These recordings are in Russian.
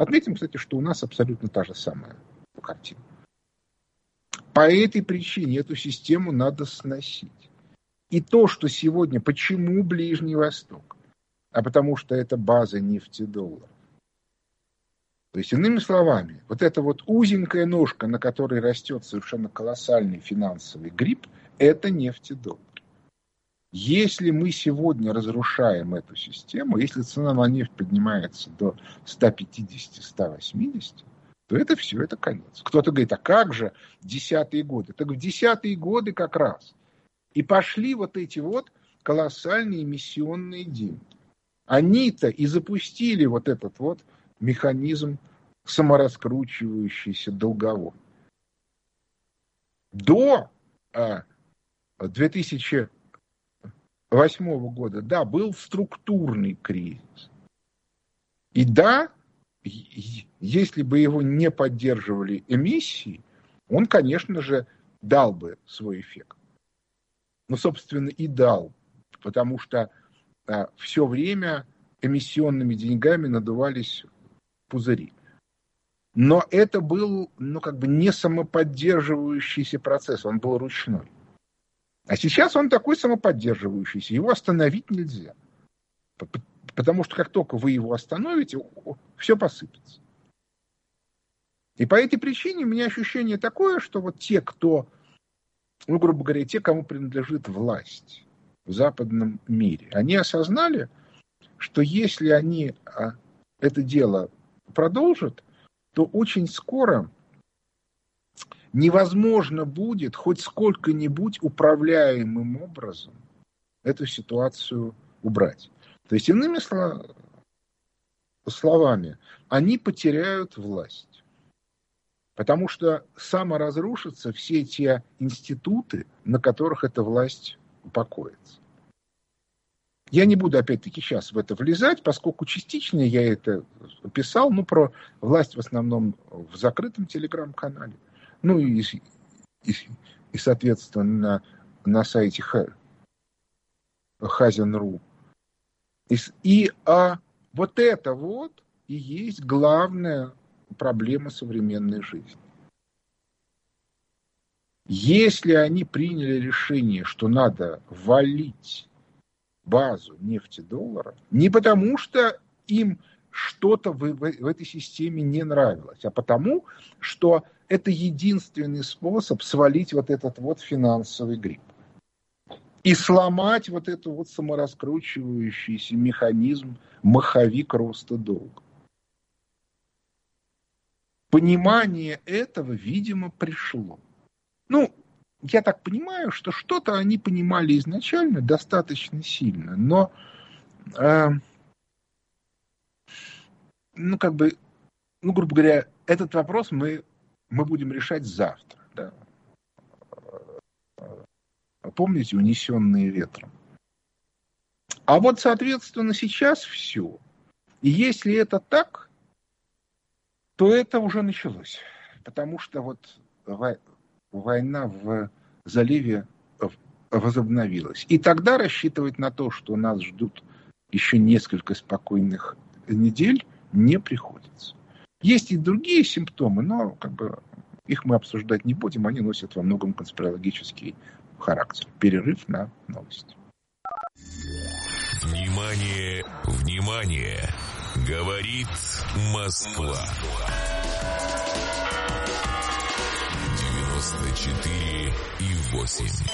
Отметим, кстати, что у нас абсолютно та же самая картина. По этой причине эту систему надо сносить. И то, что сегодня, почему Ближний Восток? А потому что это база нефтедолларов. То есть, иными словами, вот эта вот узенькая ножка, на которой растет совершенно колоссальный финансовый гриб, это нефтедоллар. Если мы сегодня разрушаем эту систему, если цена на нефть поднимается до 150-180, то это все, это конец. Кто-то говорит, а как же десятые годы? Так в десятые годы как раз и пошли вот эти вот колоссальные эмиссионные деньги. Они-то и запустили вот этот вот механизм самораскручивающийся долговой. До 2008 года, да, был структурный кризис. И да, если бы его не поддерживали эмиссии, он, конечно же, дал бы свой эффект. Ну, собственно, и дал, потому что все время эмиссионными деньгами надувались пузыри. Но это был, не самоподдерживающийся процесс, он был ручной. А сейчас он такой самоподдерживающийся, его остановить нельзя. Потому что как только вы его остановите, все посыпется. И по этой причине у меня ощущение такое, что вот те, кто, грубо говоря, те, кому принадлежит власть в западном мире, они осознали, что если они это дело продолжат, то очень скоро невозможно будет хоть сколько-нибудь управляемым образом эту ситуацию убрать. То есть, иными словами, они потеряют власть. Потому что саморазрушатся все те институты, на которых эта власть покоится. Я не буду, опять-таки, сейчас в это влезать, поскольку частично я это писал, про власть в основном в закрытом телеграм-канале, и соответственно, на сайте Хазин.ру. Вот это вот и есть главная проблема современной жизни. Если они приняли решение, что надо валить базу нефтедоллара, не потому что им что-то в этой системе не нравилось, а потому что это единственный способ свалить вот этот вот финансовый гриб. И сломать вот этот вот самораскручивающийся механизм, маховик роста долга. Понимание этого, видимо, пришло. Я так понимаю, что что-то они понимали изначально достаточно сильно, но, грубо говоря, этот вопрос мы будем решать завтра. Да? Помните, унесенные ветром? А вот, соответственно, сейчас все. И если это так, то это уже началось. Потому что вот война в заливе возобновилась. И тогда рассчитывать на то, что нас ждут еще несколько спокойных недель, не приходится. Есть и другие симптомы, но их мы обсуждать не будем. Они носят во многом конспирологический характер. Перерыв на новости. Внимание, внимание! Говорит Москва. 94,8.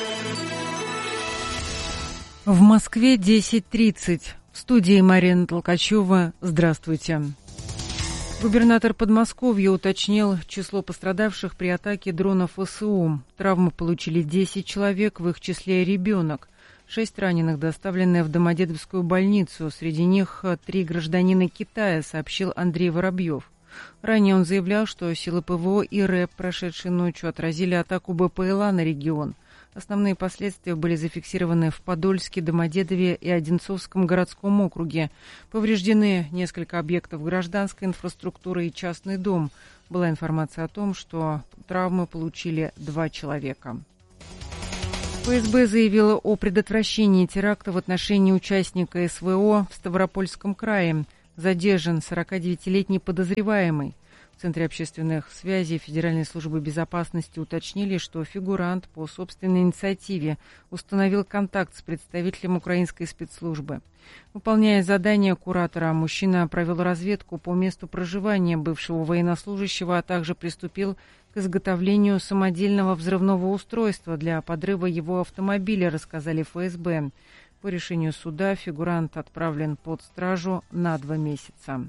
В Москве 10:30. В студии Марина Толкачева. Здравствуйте. Губернатор Подмосковья уточнил число пострадавших при атаке дронов ВСУ. Травмы получили 10 человек, в их числе ребенок. 6 раненых доставлены в Домодедовскую больницу. Среди них 3 гражданина Китая, сообщил Андрей Воробьев. Ранее он заявлял, что силы ПВО и РЭБ, прошедшей ночью, отразили атаку БПЛА на регион. Основные последствия были зафиксированы в Подольске, Домодедове и Одинцовском городском округе. Повреждены несколько объектов гражданской инфраструктуры и частный дом. Была информация о том, что травмы получили 2 человека. ФСБ заявила о предотвращении теракта в отношении участника СВО в Ставропольском крае. Задержан 49-летний подозреваемый. В Центре общественных связей Федеральной службы безопасности уточнили, что фигурант по собственной инициативе установил контакт с представителем украинской спецслужбы. Выполняя задание куратора, мужчина провел разведку по месту проживания бывшего военнослужащего, а также приступил к изготовлению самодельного взрывного устройства для подрыва его автомобиля, рассказали ФСБ. По решению суда фигурант отправлен под стражу на 2 месяца.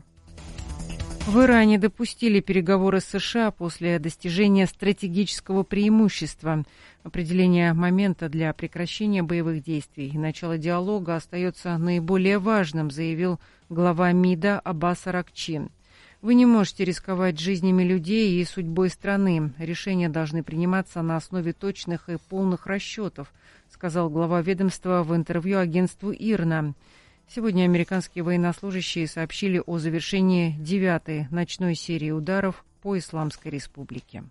В Иране допустили переговоры с США после достижения стратегического преимущества. Определение момента для прекращения боевых действий и начала диалога остается наиболее важным, заявил глава МИДа Аббас Аракчи. Вы не можете рисковать жизнями людей и судьбой страны. Решения должны приниматься на основе точных и полных расчетов, сказал глава ведомства в интервью агентству ИРНА. Сегодня американские военнослужащие сообщили о завершении 9-й ночной серии ударов по Исламской Республике.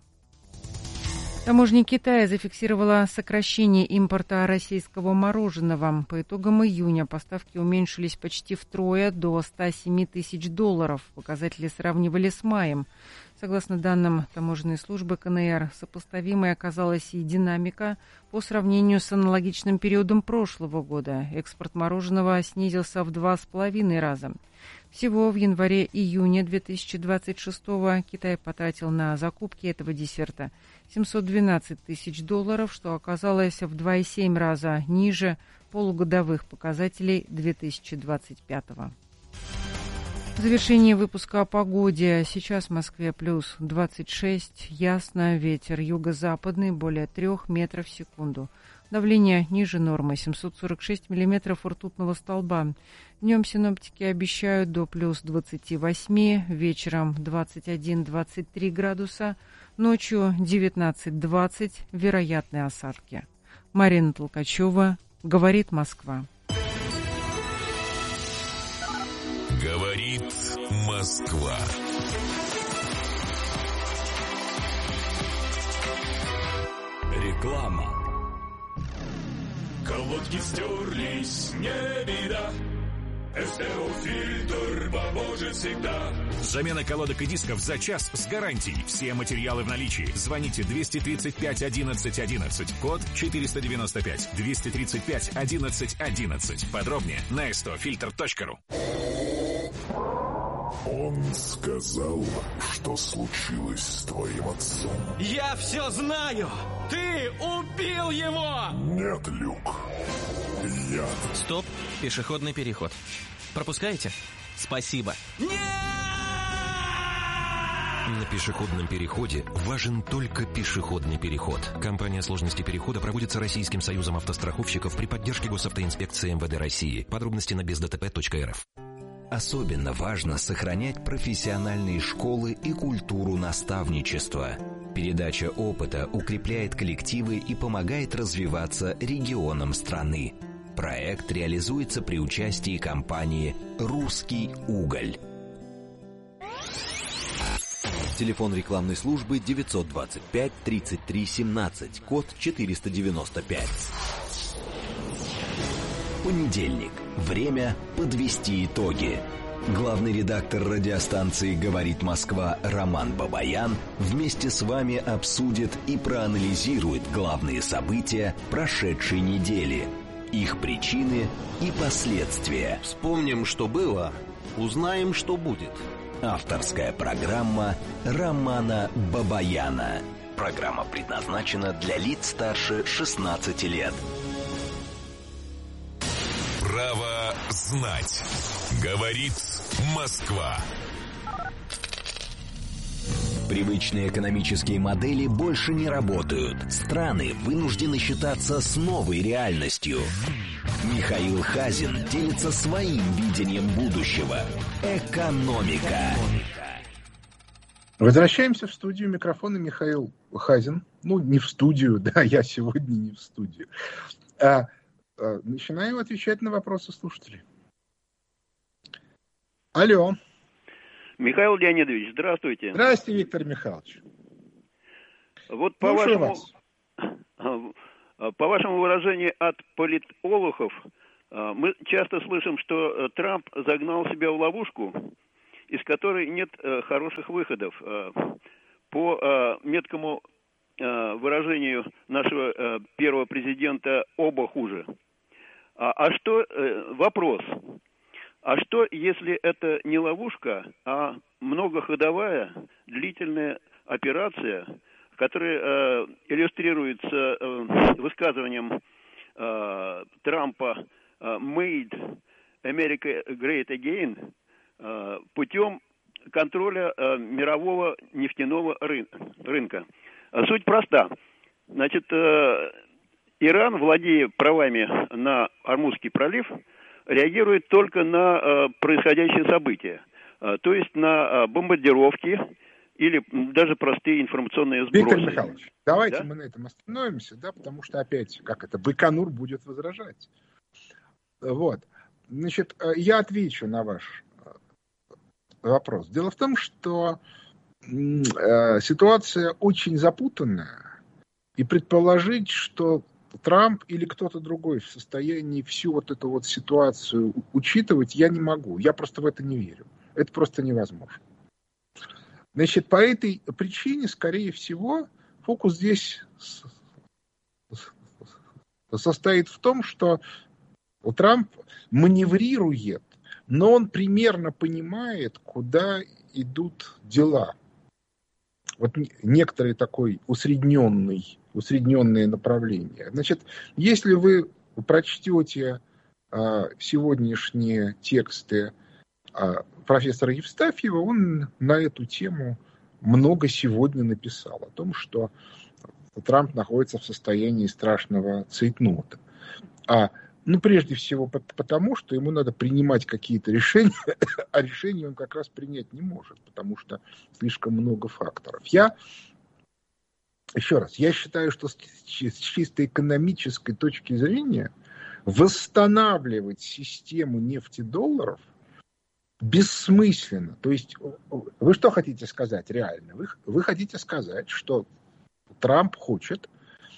Таможня Китая зафиксировала сокращение импорта российского мороженого. По итогам июня поставки уменьшились почти втрое, до $107 тысяч. Показатели сравнивали с маем. Согласно данным таможенной службы КНР, сопоставимой оказалась и динамика по сравнению с аналогичным периодом прошлого года. Экспорт мороженого снизился в 2,5 раза. Всего в январе-июне 2026-го Китай потратил на закупки этого десерта $712 тысяч, что оказалось в 2,7 раза ниже полугодовых показателей 2025-го. В завершении выпуска о погоде. Сейчас в Москве плюс 26, ясно, ветер юго-западный более 3 метров в секунду. Давление ниже нормы 746 миллиметров ртутного столба. Днем синоптики обещают до плюс 28, вечером 21-23 градуса, ночью 19-20, вероятны осадки. Марина Толкачева, говорит Москва. Говорит Москва. Реклама. Колодки стерлись, не беда. СТО-фильтр поможет всегда. Замена колодок и дисков за час с гарантией. Все материалы в наличии. Звоните 235 11 11. Код 495. 235 11 11. Подробнее на stofilter.ru. Он сказал, что случилось с твоим отцом. Я все знаю! Ты убил его! Нет, Люк. Я... Стоп, пешеходный переход. Пропускаете? Спасибо. Нет! На пешеходном переходе важен только пешеходный переход. Компания сложности перехода проводится Российским союзом автостраховщиков при поддержке Госавтоинспекции МВД России. Подробности на бездтп.рф. Особенно важно сохранять профессиональные школы и культуру наставничества. Передача опыта укрепляет коллективы и помогает развиваться регионам страны. Проект реализуется при участии компании «Русский уголь». Телефон рекламной службы 925 33 17, код 495. Понедельник. Время подвести итоги. Главный редактор радиостанции «Говорит Москва» Роман Бабаян вместе с вами обсудит и проанализирует главные события прошедшей недели, их причины и последствия. Вспомним, что было, узнаем, что будет. Авторская программа Романа Бабаяна. Программа предназначена для лиц старше 16 лет. Право знать. Говорит Москва. Привычные экономические модели больше не работают. Страны вынуждены считаться с новой реальностью. Михаил Хазин делится своим видением будущего. Экономика. Возвращаемся в студию. Микрофона Михаил Хазин. Ну, не в студию, да, я сегодня не в студию. Начинаем отвечать на вопросы слушателей. Алло. Михаил Леонидович, здравствуйте. Здравствуйте, Виктор Михайлович. Вот по вашему выражению от политологов, Мы часто слышим, что Трамп загнал себя в ловушку, из которой нет хороших выходов. По меткому выражению нашего первого президента, оба хуже. Вопрос. А что, если это не ловушка, а многоходовая, длительная операция, которая иллюстрируется высказыванием Трампа «Made America Great Again» путем контроля мирового нефтяного рынка. Суть проста. Значит, Иран, владея правами на Ормузский пролив, реагирует только на происходящие события. То есть на бомбардировки или даже простые информационные сбросы. Виктор Михайлович, давайте мы на этом остановимся, потому что опять, Байконур будет возражать. Вот. Значит, я отвечу на ваш вопрос. Дело в том, что ситуация очень запутанная, и предположить, что Трамп или кто-то другой в состоянии всю вот эту вот ситуацию учитывать, я не могу. Я просто в это не верю. Это просто невозможно. Значит, по этой причине, скорее всего, фокус здесь состоит в том, что Трамп маневрирует, но он примерно понимает, куда идут дела. Вот некоторые такое усредненное направление. Значит, если вы прочтете сегодняшние тексты профессора Евстафьева, он на эту тему много сегодня написал. О том, что Трамп находится в состоянии страшного цейтнота. Прежде всего потому, что ему надо принимать какие-то решения, а решения он как раз принять не может, потому что слишком много факторов. Я считаю, что с чисто экономической точки зрения восстанавливать систему нефтедолларов бессмысленно. То есть вы что хотите сказать реально? Вы хотите сказать, что Трамп хочет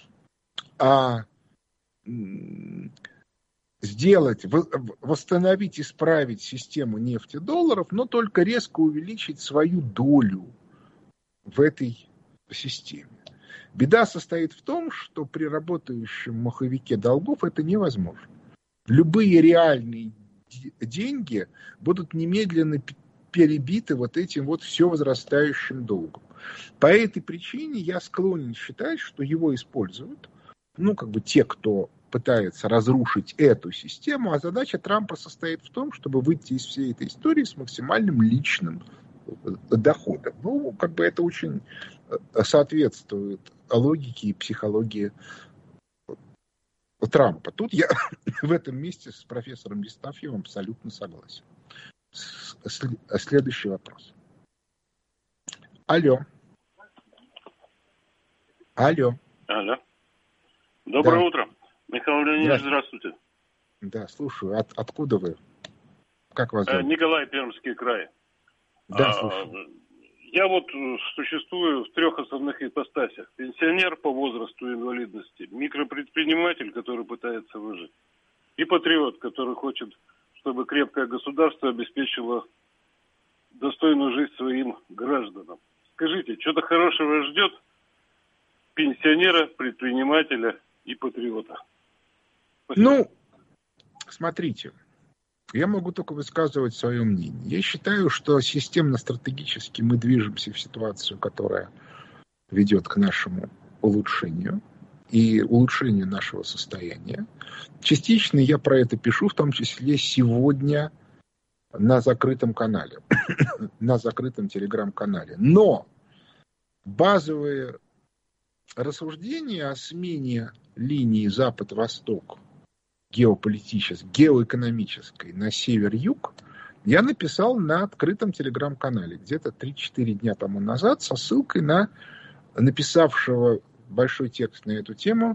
восстановить, исправить систему нефтедолларов, но только резко увеличить свою долю в этой системе. Беда состоит в том, что при работающем маховике долгов это невозможно. Любые реальные деньги будут немедленно перебиты вот этим вот все возрастающим долгом. По этой причине я склонен считать, что его используют, те, кто пытается разрушить эту систему, а задача Трампа состоит в том, чтобы выйти из всей этой истории с максимальным личным доходом. Это очень соответствует логике и психологии Трампа. Тут я в этом месте с профессором Евстафьевым абсолютно согласен. Следующий вопрос. Алло. Доброе утро. Михаил Леонидович, здравствуйте. Да, слушаю. Откуда вы? Как вас зовут? Николай, Пермский край. Да, слушаю. Я существую в 3 основных ипостасях. Пенсионер по возрасту инвалидности, микропредприниматель, который пытается выжить, и патриот, который хочет, чтобы крепкое государство обеспечило достойную жизнь своим гражданам. Скажите, что-то хорошего ждет пенсионера, предпринимателя и патриота? Спасибо. Смотрите, я могу только высказывать свое мнение. Я считаю, что системно-стратегически мы движемся в ситуацию, которая ведет к нашему улучшению и улучшению нашего состояния. Частично я про это пишу, в том числе сегодня на закрытом канале, на закрытом телеграм-канале. Но базовые рассуждения о смене линии Запад-Восток геоэкономической на север-юг я написал на открытом телеграм-канале где-то 3-4 дня тому назад со ссылкой на написавшего большой текст на эту тему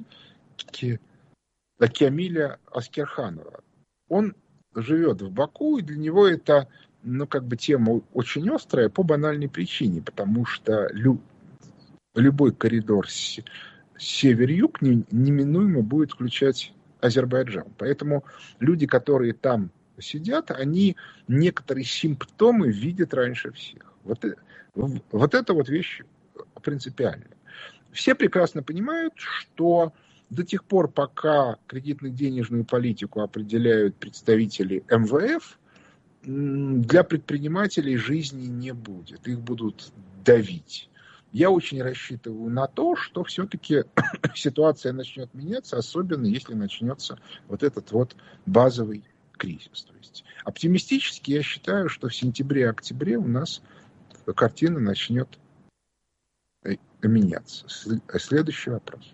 Камиля Аскерханова. Он живет в Баку, и для него это тема очень острая по банальной причине, потому что любой коридор север-юг неминуемо будет включать Азербайджан. Поэтому люди, которые там сидят, они некоторые симптомы видят раньше всех. Вот это вот вещь принципиальная. Все прекрасно понимают, что до тех пор, пока кредитно-денежную политику определяют представители МВФ, для предпринимателей жизни не будет. Их будут давить. Я очень рассчитываю на то, что все-таки ситуация начнет меняться, особенно если начнется вот этот вот базовый кризис. То есть оптимистически я считаю, что в сентябре-октябре у нас картина начнет меняться. Следующий вопрос.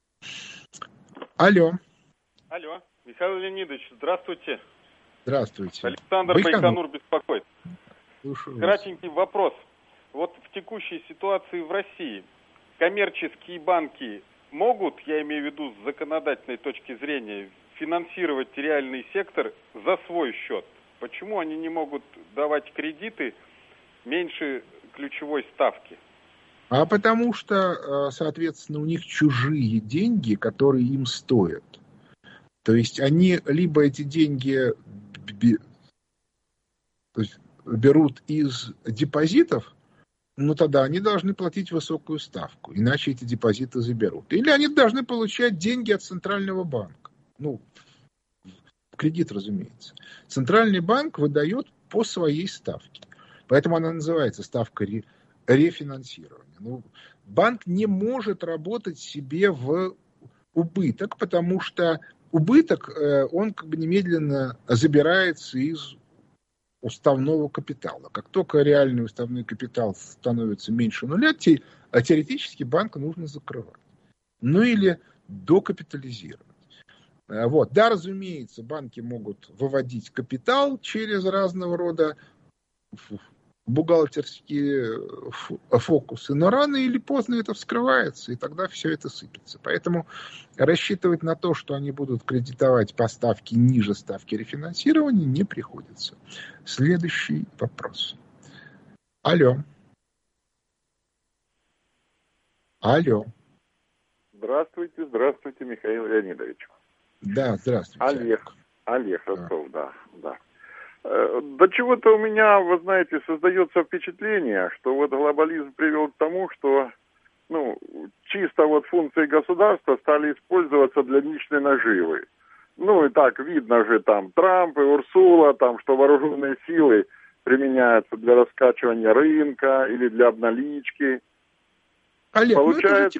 Алло. Алло, Михаил Леонидович, здравствуйте. Здравствуйте. Александр Байконур беспокоит. Слушаю. Кратенький вопрос. Вот в текущей ситуации в России коммерческие банки могут, я имею в виду с законодательной точки зрения, финансировать реальный сектор за свой счет? Почему они не могут давать кредиты меньше ключевой ставки? А потому что, соответственно, у них чужие деньги, которые им стоят. То есть они либо эти деньги берут из депозитов, но тогда они должны платить высокую ставку, иначе эти депозиты заберут. Или они должны получать деньги от Центрального банка. Ну, в кредит, разумеется. Центральный банк выдает по своей ставке. Поэтому она называется ставка рефинансирования. Ну, банк не может работать себе в убыток, потому что убыток, он как бы немедленно забирается из уставного капитала. Как только реальный уставной капитал становится меньше нуля, теоретически банк нужно закрывать. Ну или докапитализировать. Вот. Да, разумеется, банки могут выводить капитал через разного рода бухгалтерские фокусы, но рано или поздно это вскрывается, и тогда все это сыпется. Поэтому рассчитывать на то, что они будут кредитовать по ставке ниже ставки рефинансирования, не приходится. Следующий вопрос. Алло. Алло. Здравствуйте, Михаил Леонидович. Да, здравствуйте. Олег Ростов, да. До чего-то у меня, вы знаете, создается впечатление, что вот глобализм привел к тому, что, чисто вот функции государства стали использоваться для личной наживы. И так видно же там Трамп и Урсула, там, что вооруженные силы применяются для раскачивания рынка или для обналички. Олег, получается,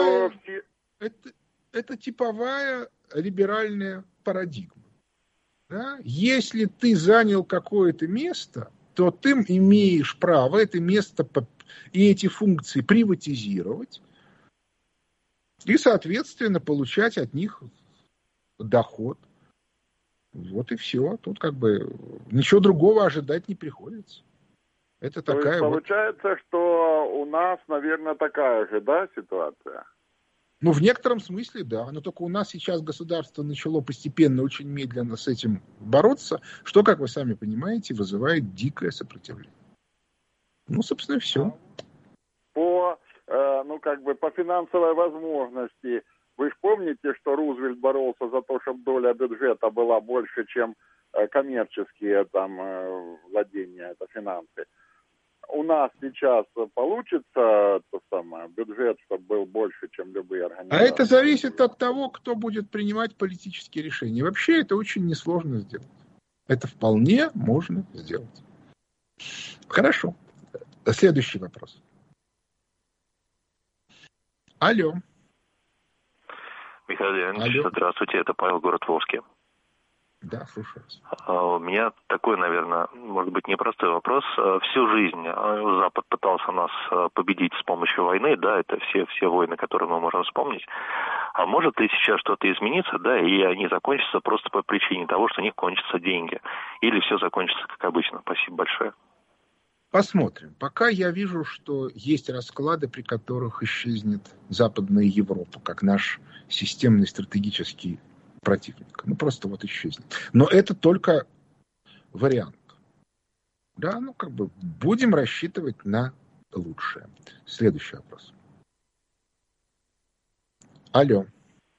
это типовая либеральная парадигма. Да? Если ты занял какое-то место, то ты имеешь право это место и эти функции приватизировать и, соответственно, получать от них доход. Вот и все. Тут как бы ничего другого ожидать не приходится. Это то такая есть получается, что у нас, наверное, такая же, да, ситуация? В некотором смысле, да. Но только у нас сейчас государство начало постепенно, очень медленно с этим бороться, что, как вы сами понимаете, вызывает дикое сопротивление. Собственно, и все. По финансовой возможности, вы же помните, что Рузвельт боролся за то, чтобы доля бюджета была больше, чем коммерческие владения, это финансы. У нас сейчас получится бюджет, чтобы был больше, чем любые организации? А это зависит от того, кто будет принимать политические решения. Вообще это очень несложно сделать. Это вполне можно сделать. Хорошо. Следующий вопрос. Алло. Михаил Леонидович, здравствуйте, это Павел, город Волжский. Да, слушаю вас. У меня такой, наверное, может быть, непростой вопрос. Всю жизнь Запад пытался нас победить с помощью войны, да, это все войны, которые мы можем вспомнить. А может ли сейчас что-то измениться, да, и они закончатся просто по причине того, что у них кончатся деньги? Или все закончится как обычно? Спасибо большое. Посмотрим. Пока я вижу, что есть расклады, при которых исчезнет Западная Европа, как наш системный стратегический противник. Просто вот исчезнет. Но это только вариант. Да, будем рассчитывать на лучшее. Следующий вопрос. Алло.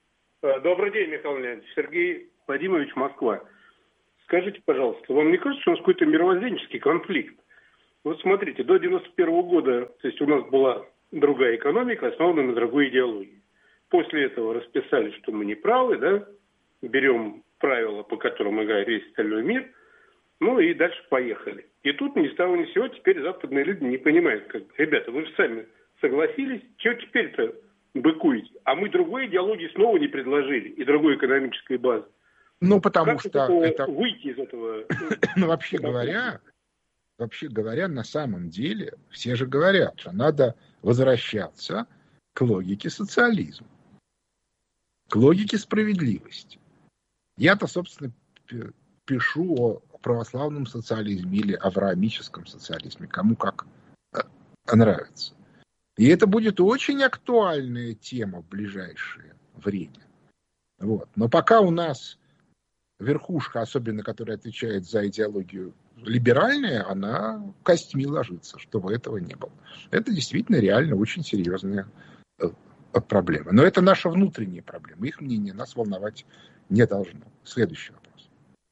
Добрый день, Михаил Леонидович. Сергей Вадимович, Москва. Скажите, пожалуйста, вам не кажется, что у нас какой-то мировоззренческий конфликт? Вот смотрите, до 91 года, то есть у нас была другая экономика, основанная на другой идеологии. После этого расписали, что мы не правы, да, берем правила, по которым играет весь остальной мир, ну и дальше поехали. И тут ни с того ни с сего теперь западные люди не понимают, как, ребята, вы же сами согласились, чего теперь-то быкуете? А мы другой идеологии снова не предложили и другой экономической базы. Ну, потому как что это... выйти из этого... Ну, вообще говоря, на самом деле, все же говорят, что надо возвращаться к логике социализма, к логике справедливости. Я-то, собственно, пишу о православном социализме или авраамическом социализме, кому как нравится. И это будет очень актуальная тема в ближайшее время. Вот. Но пока у нас верхушка, особенно которая отвечает за идеологию либеральная, она костьми ложится, чтобы этого не было. Это действительно реально очень серьезная проблема. Но это наша внутренняя проблема. Их мнение нас волновать не должно. Следующий вопрос.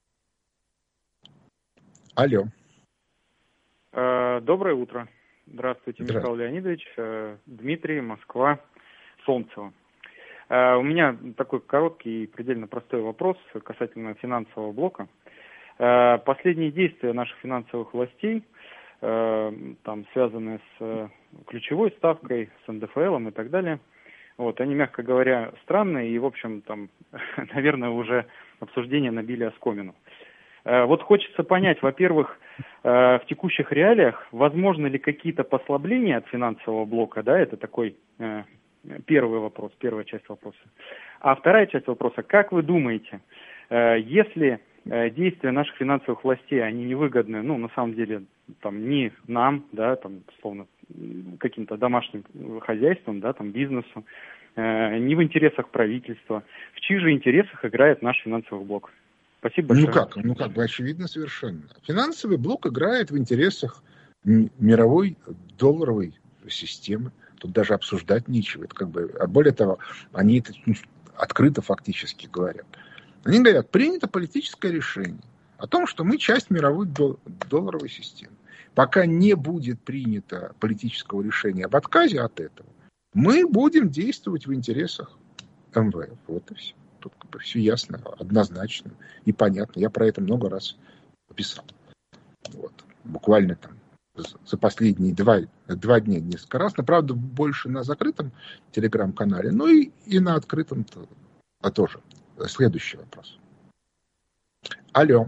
Алло. Доброе утро. Здравствуйте, Михаил Леонидович. Дмитрий, Москва, Солнцево. У меня такой короткий и предельно простой вопрос касательно финансового блока. Последние действия наших финансовых властей, там, связанные с ключевой ставкой, с НДФЛ и так далее, вот, они, мягко говоря, странные и, в общем, там, наверное, уже обсуждения набили оскомину. Вот хочется понять, во-первых, в текущих реалиях возможны ли какие-то послабления от финансового блока, да, это такой первый вопрос, первая часть вопроса. А вторая часть вопроса, как вы думаете, если действия наших финансовых властей, они невыгодны, ну, на самом деле, там, не нам, да, там, условно, каким-то домашним хозяйством, да, там, бизнесу, не в интересах правительства, в чьих же интересах играет наш финансовый блок? Спасибо большое. Ну как бы очевидно совершенно. Финансовый блок играет в интересах мировой долларовой системы. Тут даже обсуждать нечего. Это как бы, а более того, они это открыто фактически говорят. Они говорят, принято политическое решение о том, что мы часть мировой долларовой системы. Пока не будет принято политического решения об отказе от этого, мы будем действовать в интересах МВФ. Вот и все. Тут как бы все ясно, однозначно и понятно. Я про это много раз писал. Вот. Буквально там за последние два дня несколько раз. Но, правда, больше на закрытом телеграм-канале, ну и на открытом тоже. Следующий вопрос. Алло.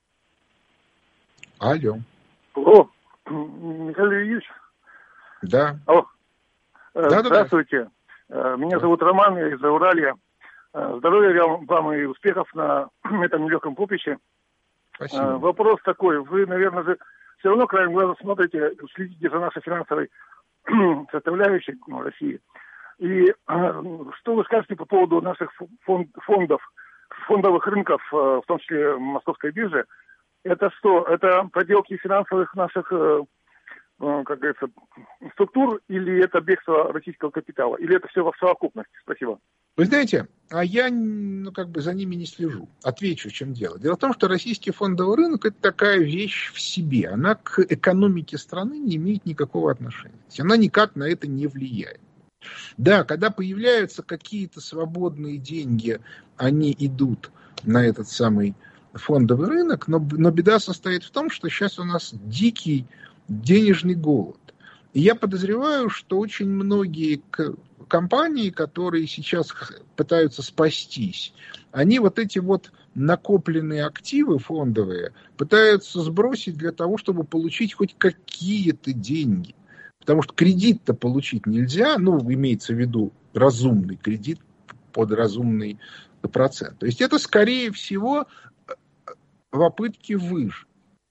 Алло, Михаил Ильич? Да. Алло. Здравствуйте. Меня зовут Роман, я из Зауралья. Здоровья вам и успехов на этом нелегком поприще. Спасибо. Вопрос такой. Вы, наверное, же все равно краем глаза смотрите, следите за нашей финансовой составляющей России. И что вы скажете по поводу наших фондовых рынков, в том числе Московской биржи? Это что? Это проделки финансовых наших, как говорится, структур, или это бегство российского капитала? Или это все в совокупности? Спасибо. Вы знаете, а я за ними не слежу. Отвечу, в чем дело. Дело в том, что российский фондовый рынок – это такая вещь в себе. Она к экономике страны не имеет никакого отношения. То есть она никак на это не влияет. Да, когда появляются какие-то свободные деньги, они идут на этот самый фондовый рынок, но беда состоит в том, что сейчас у нас дикий денежный голод. И я подозреваю, что очень многие компании, которые сейчас пытаются спастись, они вот эти вот накопленные активы фондовые пытаются сбросить для того, чтобы получить хоть какие-то деньги. Потому что кредит-то получить нельзя, имеется в виду разумный кредит под разумный процент. То есть это, скорее всего, попытки выжить.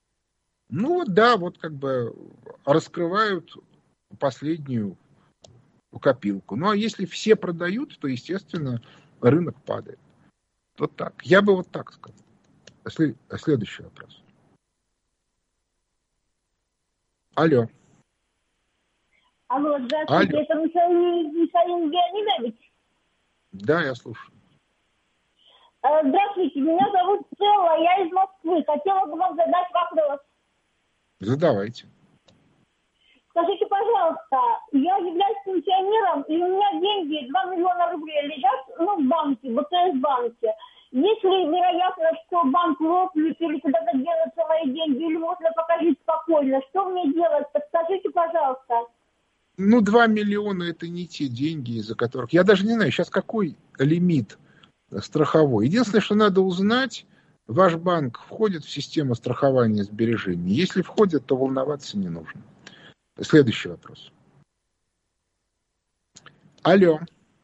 Раскрывают последнюю копилку. А если все продают, то, естественно, рынок падает. Вот так. Я бы вот так сказал. Следующий вопрос. Алло. Алло, здравствуйте, это Михаил Леонидович? Да, я слушаю. Здравствуйте, меня зовут Стелла, я из Москвы. Хотела бы вам задать вопрос. Задавайте. Скажите, пожалуйста, я являюсь пенсионером, и у меня деньги, 2 миллиона рублей лежат, в банке, в БТС-банке. Есть ли вероятность, что банк лопнет или куда-то денутся мои деньги, или можно пока жить спокойно? Что мне делать? Подскажите, пожалуйста. 2 миллиона это не те деньги, из-за которых... Я даже не знаю, сейчас какой лимит страховой. Единственное, что надо узнать, ваш банк входит в систему страхования сбережений. Если входит, то волноваться не нужно. Следующий вопрос. Алло.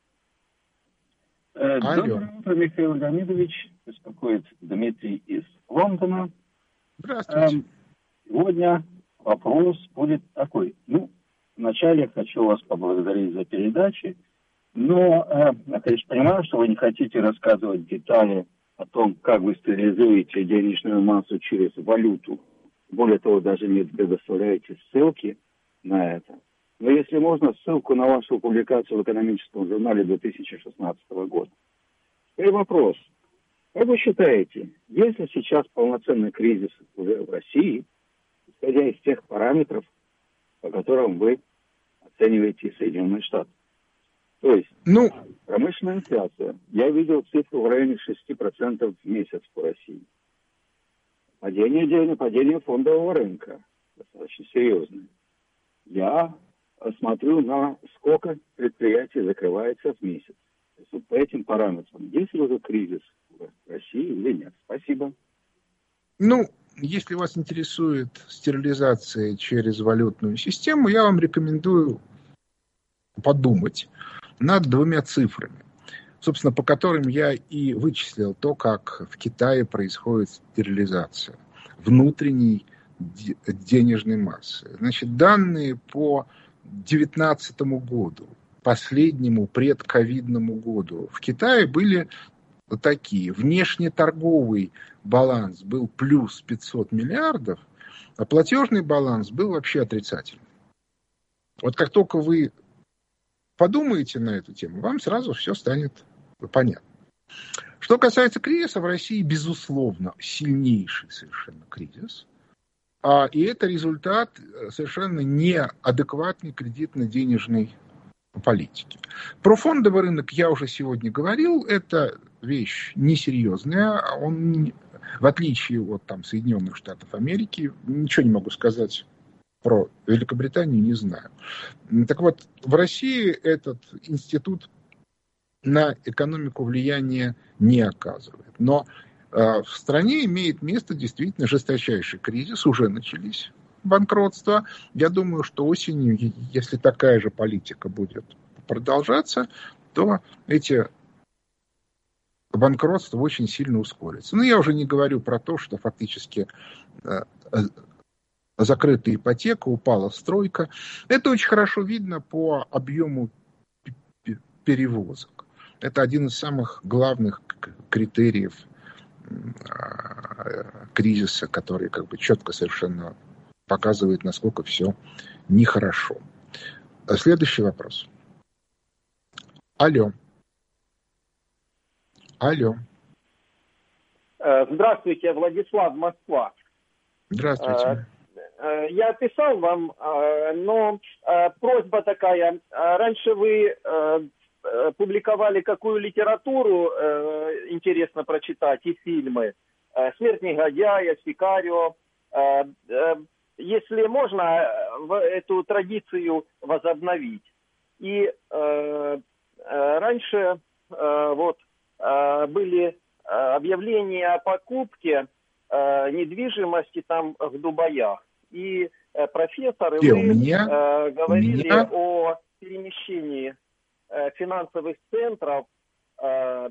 Доброе утро, Михаил Леонидович. Беспокоит Дмитрий из Лондона. Здравствуйте. Сегодня вопрос будет такой. Вначале хочу вас поблагодарить за передачи, но я, конечно, понимаю, что вы не хотите рассказывать детали о том, как вы стерилизуете денежную массу через валюту. Более того, даже не предоставляете ссылки на это. Но если можно, ссылку на вашу публикацию в экономическом журнале 2016 года. И вопрос. Как вы считаете, есть ли сейчас полноценный кризис уже в России, исходя из тех параметров, по которым вы оцениваете Соединенные Штаты? То есть промышленная инфляция. Я видел цифру в районе 6% в месяц по России. Падение фондового рынка достаточно серьезное. Я смотрю на сколько предприятий закрывается в месяц. То есть вот по этим параметрам, есть ли уже кризис в России или нет? Спасибо. Если вас интересует стерилизация через валютную систему, я вам рекомендую подумать над 2 цифрами, собственно, по которым я и вычислил то, как в Китае происходит стерилизация внутренней денежной массы. Значит, данные по 2019 году, последнему предковидному году, в Китае были такие. Внешнеторговый баланс был плюс 500 миллиардов, а платежный баланс был вообще отрицательный. Вот как только вы подумаете на эту тему, вам сразу все станет понятно. Что касается кризиса, в России, безусловно, сильнейший совершенно кризис. И это результат совершенно неадекватной кредитно-денежной политики. Про фондовый рынок я уже сегодня говорил. Это вещь несерьезная. Он, в отличие от Соединенных Штатов Америки, ничего не могу сказать про Великобританию, не знаю. Так вот, в России этот институт на экономику влияния не оказывает. Но в стране имеет место действительно жесточайший кризис, уже начались банкротства. Я думаю, что осенью, если такая же политика будет продолжаться, то эти банкротства очень сильно ускорятся. Я уже не говорю про то, что фактически закрыта ипотека, упала стройка. Это очень хорошо видно по объему перевозок. Это один из самых главных критериев кризиса, который четко совершенно показывает, насколько все нехорошо. Следующий вопрос. Алло. Здравствуйте, Владислав, Москва. Здравствуйте. Я писал вам, но просьба такая. Раньше вы публиковали какую литературу интересно прочитать и фильмы. «Смерть негодяя», «Сикарио». Если можно, эту традицию возобновить. И раньше были объявления о покупке недвижимости там в Дубаях. И профессоры говорили о перемещении финансовых центров в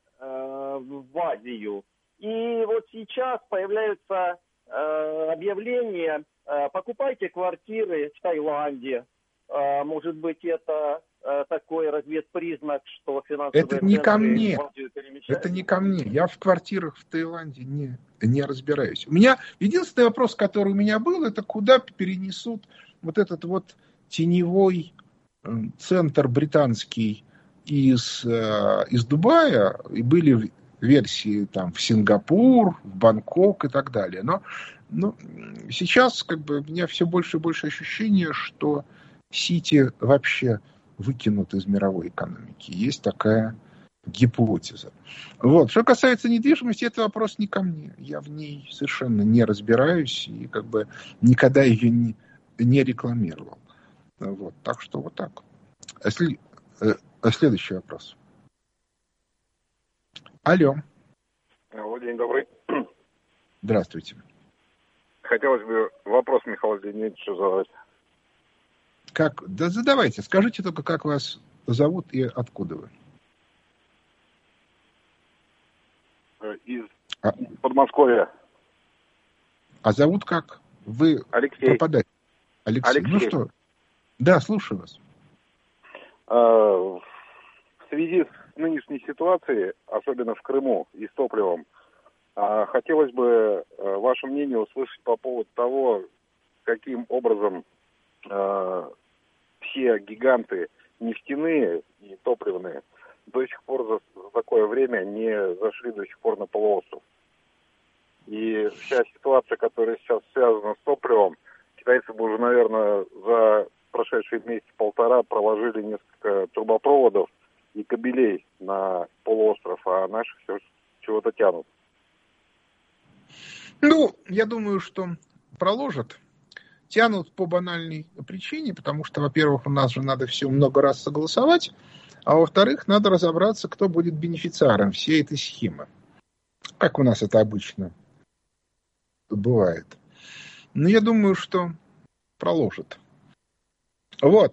Азию. И вот сейчас появляются объявления: покупайте квартиры в Таиланде. Может быть, это такой разведпризнак, что финансовые центры в Азию перемещаются? Это не ко мне. Я в квартирах в Таиланде не разбираюсь. У меня единственный вопрос, который у меня был, это куда перенесут вот этот теневой центр британский из Дубая. И были версии там, в Сингапур, в Бангкок и так далее. Но сейчас как бы, у меня все больше и больше ощущение, что Сити вообще выкинут из мировой экономики. Есть такая гипотеза. Вот. Что касается недвижимости, это вопрос не ко мне. Я в ней совершенно не разбираюсь и как бы никогда ее не рекламировал. Вот. Так что вот так. Следующий вопрос. Алло. День добрый. Здравствуйте. Хотелось бы вопрос Михаилу Леонидовичу задать. Как? Да задавайте. Скажите только, как вас зовут и откуда вы? Из Подмосковья. А зовут как? Вы Алексей. пропадаете. Алексей. Ну что? Да, слушаю вас. В связи с нынешней ситуацией, особенно в Крыму и с топливом, хотелось бы ваше мнение услышать по поводу того, каким образом все гиганты нефтяные и топливные до сих пор за такое время не зашли до сих пор на полуостров. И вся ситуация, которая сейчас связана с топливом, китайцы бы уже, наверное, за прошедшие месяц-полтора проложили несколько трубопроводов и кабелей на полуостров, а наши все чего-то тянут. Ну, я думаю, что проложат. Тянут по банальной причине, потому что, во-первых, у нас же надо все много раз согласовать, а во-вторых, надо разобраться, кто будет бенефициаром всей этой схемы. Как у нас это обычно бывает. Но я думаю, что проложат. Вот.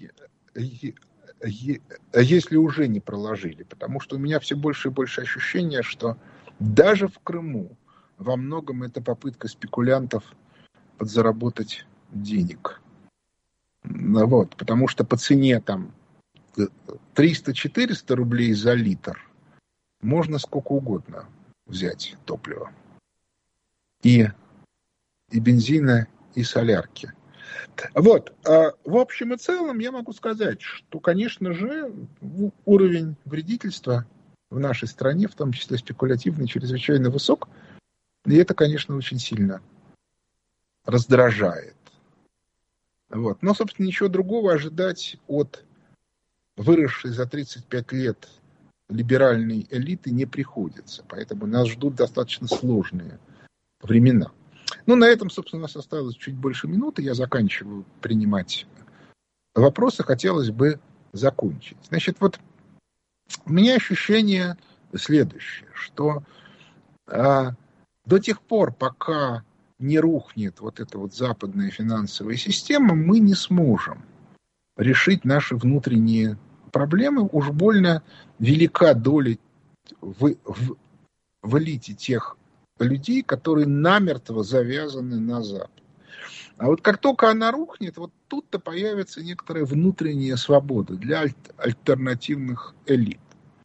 Если уже не проложили. Потому что у меня все больше и больше ощущения, что даже в Крыму во многом это попытка спекулянтов подзаработать денег. Вот. Потому что по цене там 300-400 рублей за литр можно сколько угодно взять топлива. И бензина, и солярки. Вот. В общем и целом я могу сказать, что, конечно же, уровень вредительства в нашей стране, в том числе спекулятивный, чрезвычайно высок. И это, конечно, очень сильно раздражает. Вот. Но, собственно, ничего другого ожидать от выросшей за 35 лет либеральной элиты не приходится. Поэтому нас ждут достаточно сложные времена. Ну, на этом, собственно, у нас осталось чуть больше минуты. Я заканчиваю принимать вопросы. Хотелось бы закончить. Значит, вот у меня ощущение следующее, что до тех пор, пока не рухнет вот эта вот западная финансовая система, мы не сможем решить наши внутренние проблемы. Уж больно велика доля в элите тех людей, которые намертво завязаны на Запад. А вот как только она рухнет, вот тут-то появится некоторая внутренняя свобода для альтернативных элит.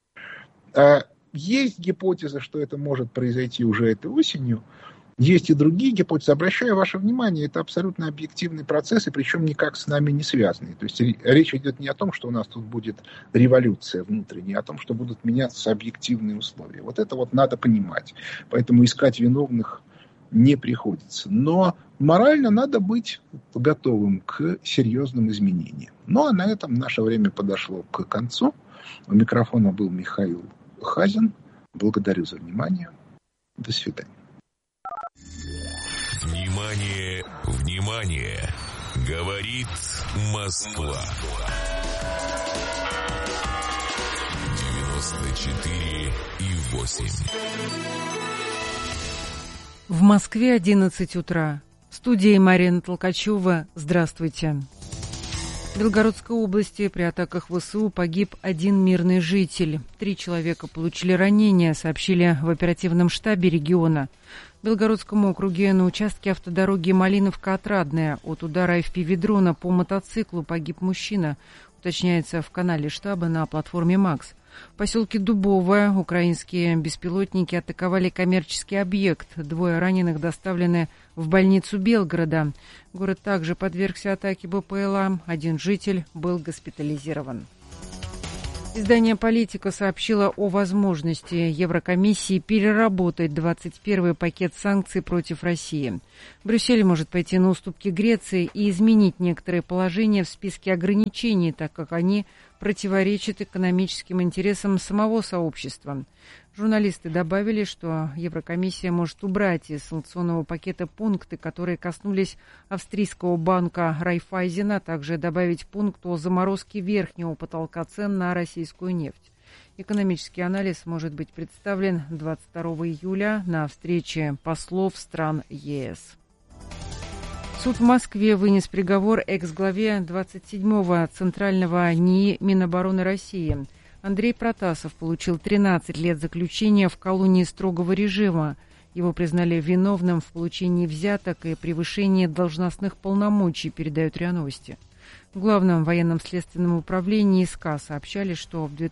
Есть гипотеза, что это может произойти уже этой осенью. Есть и другие гипотезы. Обращаю ваше внимание, это абсолютно объективный процесс, и причем никак с нами не связанный. То есть речь идет не о том, что у нас тут будет революция внутренняя, а о том, что будут меняться объективные условия. Вот это вот надо понимать. Поэтому искать виновных не приходится. Но морально надо быть готовым к серьезным изменениям. Ну, а на этом наше время подошло к концу. У микрофона был Михаил Хазин. Благодарю за внимание. До свидания. Внимание, внимание! Говорит Москва. 94,8. В Москве 11 утра. В студии Марина Толкачева. Здравствуйте. В Белгородской области при атаках ВСУ погиб один мирный житель. 3 человека получили ранения, сообщили в оперативном штабе региона. В Белгородском округе на участке автодороги Малиновка-Отрадная от удара FPV-дрона по мотоциклу погиб мужчина, уточняется в канале штаба на платформе «Макс». В поселке Дубовое украинские беспилотники атаковали коммерческий объект. 2 раненых доставлены в больницу Белгорода. Город также подвергся атаке БПЛА. 1 житель был госпитализирован. Издание «Политика» сообщило о возможности Еврокомиссии переработать 21-й пакет санкций против России. Брюссель может пойти на уступки Греции и изменить некоторые положения в списке ограничений, так как они противоречат экономическим интересам самого сообщества. Журналисты добавили, что Еврокомиссия может убрать из санкционного пакета пункты, которые коснулись австрийского банка Райффайзен, а также добавить пункт о заморозке верхнего потолка цен на российскую нефть. Экономический анализ может быть представлен 22 июля на встрече послов стран ЕС. Суд в Москве вынес приговор экс-главе 27-го Центрального НИИ Минобороны России. Андрей Протасов получил 13 лет заключения в колонии строгого режима. Его признали виновным в получении взяток и превышении должностных полномочий, передают РИА Новости. В Главном военном следственном управлении СК сообщали, что в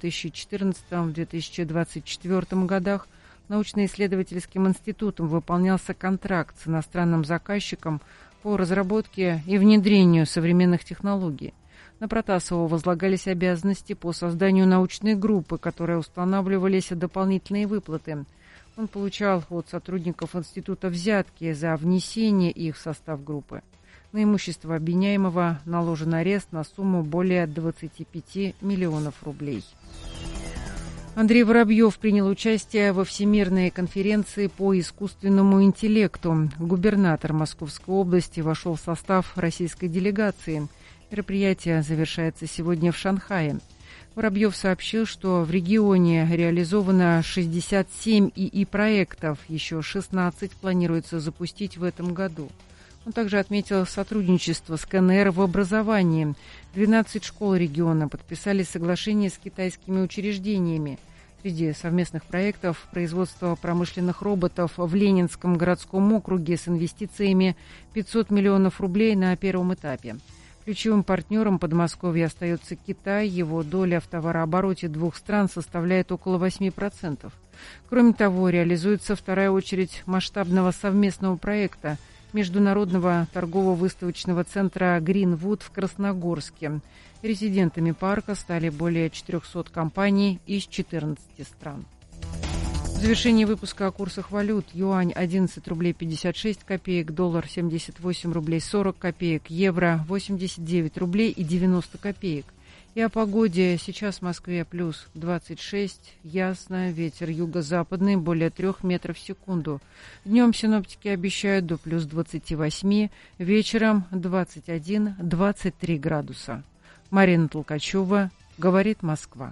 2014-2024 годах научно-исследовательским институтом выполнялся контракт с иностранным заказчиком по разработке и внедрению современных технологий. На Протасова возлагались обязанности по созданию научной группы, которой устанавливались дополнительные выплаты. Он получал от сотрудников института взятки за внесение их в состав группы. На имущество обвиняемого наложен арест на сумму более 25 миллионов рублей. Андрей Воробьев принял участие во Всемирной конференции по искусственному интеллекту. Губернатор Московской области вошел в состав российской делегации. Мероприятие завершается сегодня в Шанхае. Воробьев сообщил, что в регионе реализовано 67 ИИ-проектов, еще 16 планируется запустить в этом году. Он также отметил сотрудничество с КНР в образовании. 12 школ региона подписали соглашение с китайскими учреждениями. Среди совместных проектов производство промышленных роботов в Ленинском городском округе с инвестициями 500 миллионов рублей на первом этапе. Ключевым партнером Подмосковья остается Китай. Его доля в товарообороте двух стран составляет около 8%. Кроме того, реализуется вторая очередь масштабного совместного проекта Международного торгово-выставочного центра «Гринвуд» в Красногорске. Резидентами парка стали более 400 компаний из 14 стран. В завершении выпуска о курсах валют. Юань 11 рублей 56 копеек, доллар 78 рублей 40 копеек, евро 89 рублей и 90 копеек. И о погоде. Сейчас в Москве плюс 26, ясно, ветер юго-западный, более 3 метров в секунду. Днем синоптики обещают до плюс 28, вечером 21-23 градуса. Марина Толкачева, говорит Москва.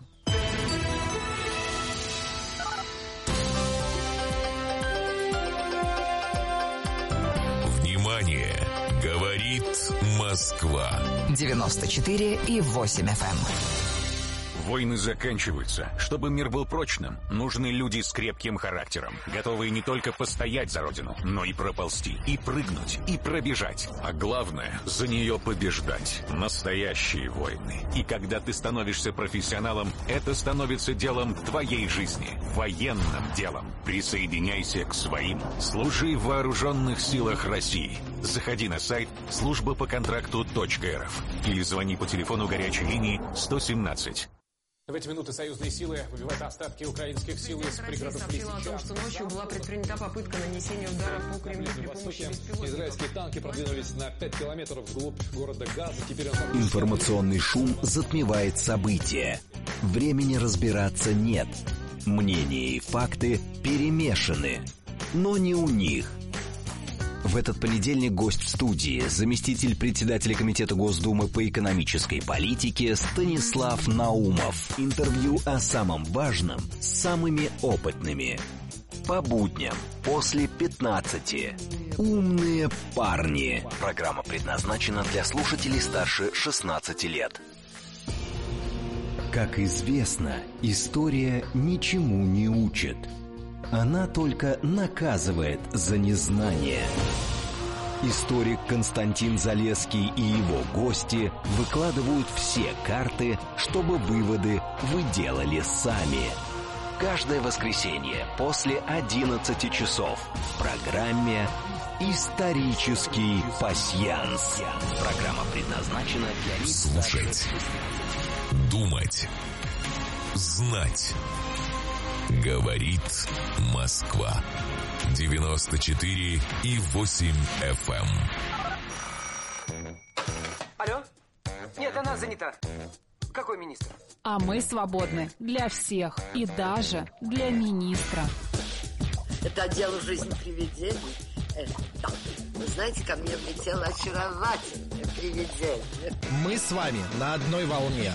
Говорит Москва. 94,8 FM. Войны заканчиваются. Чтобы мир был прочным, нужны люди с крепким характером, готовые не только постоять за родину, но и проползти, и прыгнуть, и пробежать. А главное, за нее побеждать. Настоящие войны. И когда ты становишься профессионалом, это становится делом твоей жизни. Военным делом. Присоединяйся к своим. Служи в вооруженных силах России. Заходи на сайт службапоконтракту.рф или звони по телефону горячей линии 117. В эти минуты союзные силы выбивают остатки украинских сил из пригородов Лисичанска. Что ночью была предпринята попытка нанесения удара по Кремлю при помощи беспилотников. Израильские танки продвинулись на 5 километров вглубь города Газа. Информационный шум затмевает события. Времени разбираться нет. Мнения и факты перемешаны. Но не у них. В этот понедельник гость в студии, заместитель председателя Комитета Госдумы по экономической политике Станислав Наумов. Интервью о самом важном с самыми опытными. По будням после 15. Умные парни. Программа предназначена для слушателей старше 16 лет. Как известно, история ничему не учит. Она только наказывает за незнание. Историк Константин Залесский и его гости выкладывают все карты, чтобы выводы вы делали сами. Каждое воскресенье после 11 часов в программе «Исторический пасьянс». Программа предназначена для лиц... Слушать, думать, знать. Говорит Москва. 94,8 FM. Алло? Нет, она занята. Какой министр? А мы свободны для всех и даже для министра. Это отдел «Жизнь привидений». Вы знаете, ко мне влетело очаровательное привидение. Мы с вами на одной волне.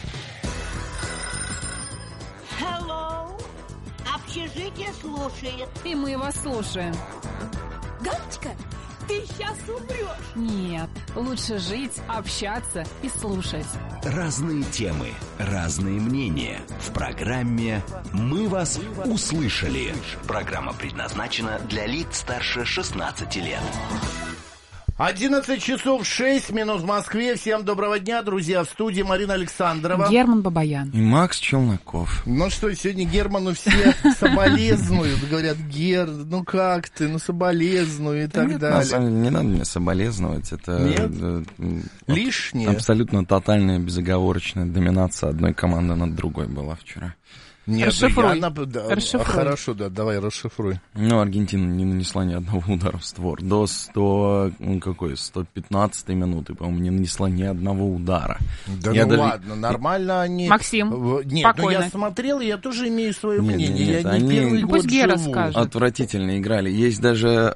Hello. Общежитие слушает. И мы вас слушаем. Галочка, ты сейчас умрешь. Нет, лучше жить, общаться и слушать. Разные темы, разные мнения. В программе «Мы вас услышали». Программа предназначена для лиц старше 16 лет. 11 часов 6 минут в Москве. Всем доброго дня, друзья. В студии Марина Александрова. Герман Бабаян. И Макс Челноков. Ну что, сегодня Герману все соболезнуют. Говорят, Гер, ну как ты, ну соболезную и так далее. На самом деле, не надо мне соболезновать. Это лишнее. Абсолютно тотальная, безоговорочная доминация одной команды над другой была вчера. Нет, расшифруй. Хорошо, да, давай расшифруй. Ну, Аргентина не нанесла ни одного удара в створ. До 115-й минуты, по-моему, не нанесла ни одного удара. Да ладно, нормально они... Максим, Нет, спокойно. Ну я смотрел, и я тоже имею свое мнение. Нет, я не первый год пусть Гера живу. скажет. Отвратительно играли. Есть даже,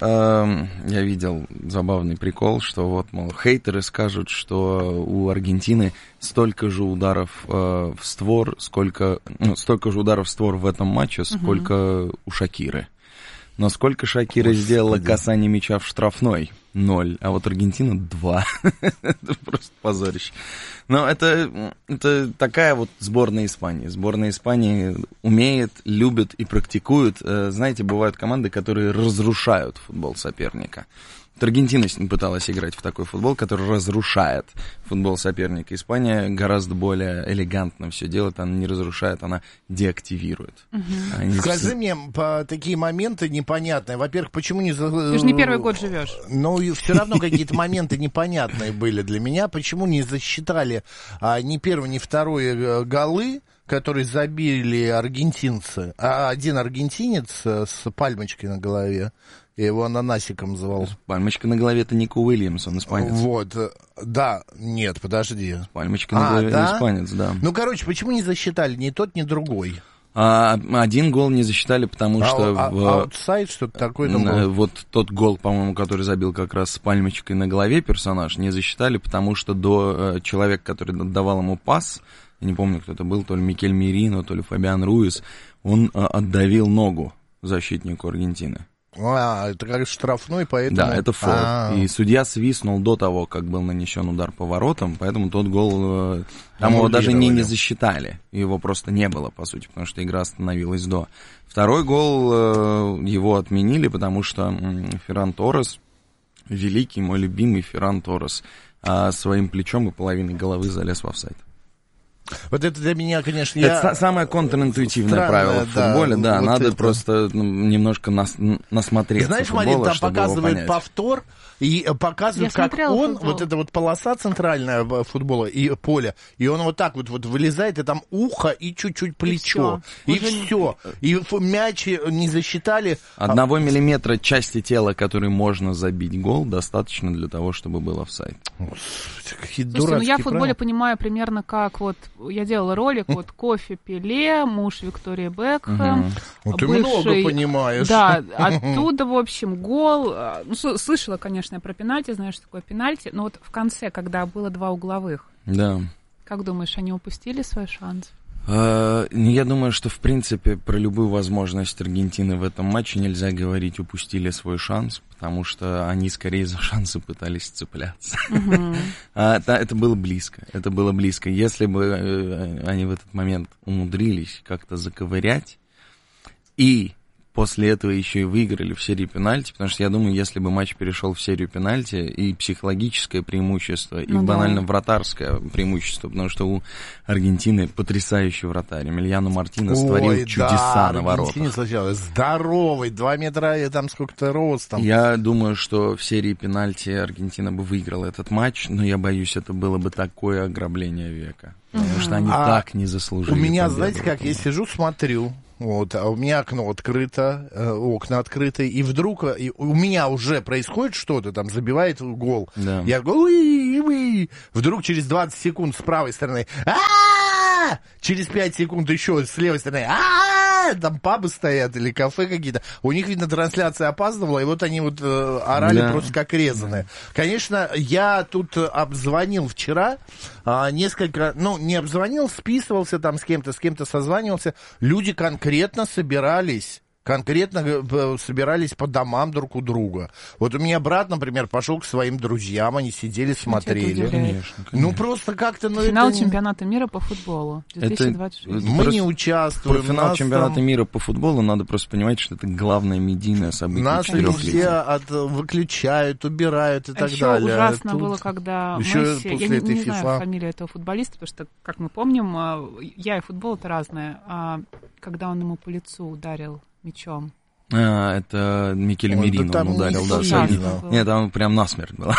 я видел забавный прикол, что вот, мол, хейтеры скажут, что у Аргентины столько же ударов в створ, столько же ударов в створ в этом матче, сколько у Шакиры. Но сколько Шакира сделала касание мяча в штрафной? 0. А вот Аргентина 2. Это просто позорище. Но это такая вот сборная Испании. Сборная Испании умеет, любит и практикует. Знаете, бывают команды, которые разрушают футбол соперника. Аргентина пыталась играть в такой футбол, который разрушает футбол соперника. Испания гораздо более элегантно все делает. Она не разрушает, она деактивирует. Скажи мне, по такие моменты непонятные. Во-первых, почему не... Ты же не первый год живешь. Ну, все равно какие-то моменты непонятные были для меня. Почему не засчитали ни первый, ни второй голы, которые забили аргентинцы, а один аргентинец с пальмочкой на голове. Я его ананасиком звал. Пальмочка на голове — это Нико Уильямс, он испанец. Вот, да, нет, подожди. Пальмочка на голове — да? испанец, да. Ну, короче, почему не засчитали ни тот, ни другой? Один гол не засчитали, потому что... Аутсайд, что-то такое? Вот тот гол, по-моему, который забил как раз с пальмочкой на голове персонаж, не засчитали, потому что до человека, который отдавал ему пас, я не помню, кто это был, то ли Микель Мерино, то ли Фабиан Руис, он отдавил ногу защитнику Аргентины. Это как штрафной, поэтому... Да, это фол. И судья свистнул до того, как был нанесен удар по воротам, поэтому тот гол... Там его даже не засчитали. Его просто не было, по сути, потому что игра остановилась до. Второй гол его отменили, потому что Ферран Торрес, великий, мой любимый Ферран Торрес, своим плечом и половиной головы залез в офсайд. Вот это для меня, конечно, это самое контринтуитивное правило в футболе, да, вот надо просто немножко насмотреться. Знаешь, футбола, Марин, там показывает повтор и показывает, как он, футбол. Вот эта вот полоса центральная футбола и поле, и он вот так вот вылезает, и там ухо и чуть-чуть плечо, и все. И мяч не засчитали. 1 миллиметра части тела, которой можно забить гол, достаточно для того, чтобы был офсайд. Какие Слушайте, ну я в футболе правила. понимаю примерно как вот, я делала ролик, вот кофе Пеле, муж Виктории Бекхэм, Ты много понимаешь. Да, оттуда, в общем, гол. Ну, слышала, конечно, я про пенальти, знаю, что такое пенальти, но вот в конце, когда было 2 угловых, да. Как думаешь, они упустили свой шанс? Я думаю, что, в принципе, про любую возможность Аргентины в этом матче нельзя говорить «упустили свой шанс», потому что они скорее за шансы пытались цепляться. Это было близко, это было близко. Если бы они в этот момент умудрились как-то заковырять и после этого еще и выиграли в серии пенальти, потому что я думаю, если бы матч перешел в серию пенальти, и психологическое преимущество, и банально вратарское преимущество, потому что у Аргентины потрясающий вратарь. Эмильяно Мартинес творил чудеса на воротах. Здоровый, 2 метра, там сколько-то ростом. Я думаю, что в серии пенальти Аргентина бы выиграла этот матч, но я боюсь, это было бы такое ограбление века. Потому что они так не заслужили. У меня, победу. знаете, как я сижу, смотрю, вот, а у меня окно открыто, окна открыты, и вдруг у меня уже происходит что-то, там забивает гол. Да. Я говорю, вдруг через 20 секунд с правой стороны, через 5 секунд еще с левой стороны, там пабы стоят или кафе какие-то. У них, видно, трансляция опаздывала, и вот они вот орали просто как резаные. Конечно, я тут обзвонил вчера несколько, не обзвонил, списывался там с кем-то созванивался. Люди конкретно собирались по домам друг у друга. Вот у меня брат, например, пошел к своим друзьям, они сидели, смотрели. Конечно. Просто как-то... Финал чемпионата мира по футболу 2026. Мы не участвуем. Про финал чемпионата мира по футболу надо просто понимать, что это главное медийное событие. Нас все выключают, убирают и так далее. Еще ужасно было, когда Месси... Я не знаю фамилию этого футболиста, потому что, как мы помним, я и футбол — это разное. Когда он ему по лицу ударил мячом. Это Микель Мерино он ударил, да. Нет, там прям насмерть было.